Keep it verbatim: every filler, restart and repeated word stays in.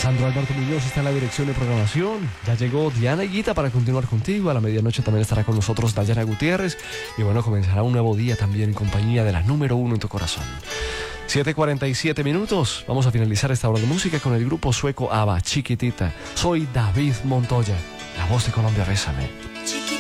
Sandro Alberto Muñoz está en la dirección de programación. Ya llegó Diana Higuita para continuar contigo. A la medianoche también estará con nosotros Dayana Gutiérrez. Y bueno, comenzará un nuevo día también en compañía de la número uno en tu corazón. siete cuarenta y siete minutos. Vamos a finalizar esta hora de música con el grupo sueco ABBA, Chiquitita. Soy David Montoya, la voz de Colombia, bésame. Chiquitita.